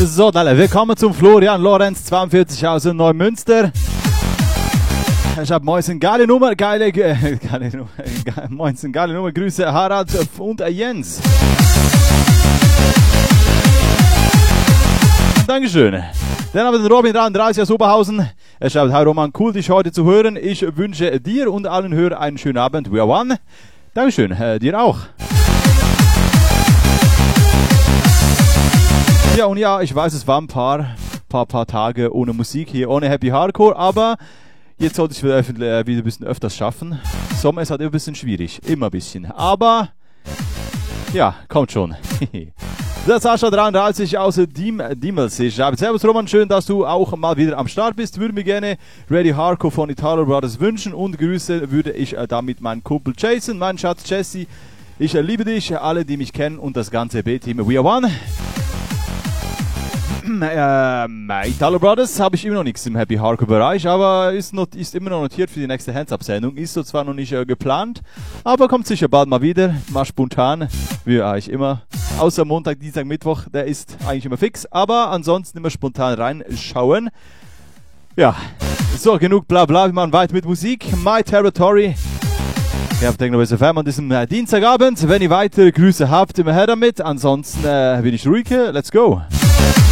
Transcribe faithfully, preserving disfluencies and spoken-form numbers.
So, dann willkommen zum Florian Lorenz zweiundvierzig aus Neumünster. Ich hab Moinsen, geile Nummer, geile, äh, geile Nummer, ge, Moinsen, geile Nummer, Grüße Harald und äh, Jens. Dankeschön. Dann haben wir den Robin dreiunddreißig aus Oberhausen. Er schreibt, hi Roman, cool dich heute zu hören. Ich wünsche dir und allen Hörern einen schönen Abend. We are one. Dankeschön, äh, dir auch. Ja, und ja, ich weiß, es waren ein paar, paar, paar Tage ohne Musik hier, ohne Happy Hardcore, aber jetzt sollte ich es wieder, wieder ein bisschen öfters schaffen. Sommer ist halt immer ein bisschen schwierig, immer ein bisschen, aber ja, kommt schon. Der Sascha dreiunddreißig aus Diem, Diemelsee schreibt, servus Roman, schön, dass du auch mal wieder am Start bist. Würde mir gerne Ready Hardcore von Italo Brothers wünschen und Grüße würde ich äh, damit meinen Kumpel Jason, meinen Schatz Jesse. Ich äh, liebe dich, alle, die mich kennen und das ganze B-Team We Are One. Ähm, Italo Brothers habe ich immer noch nichts im Happy Hardcore Bereich, aber ist, not, ist immer noch notiert für die nächste Hands-Up-Sendung. Ist so zwar noch nicht äh, geplant, aber kommt sicher bald mal wieder. Mal spontan, wie eigentlich immer. Außer Montag, Dienstag, Mittwoch, der ist eigentlich immer fix, aber ansonsten immer spontan reinschauen. Ja, so, genug bla bla, wir machen weiter mit Musik. My Territory. Ich habe denkt noch, es an diesem äh, Dienstagabend. Wenn ihr weitere Grüße habt, immer her damit. Ansonsten äh, bin ich ruhig. Let's go.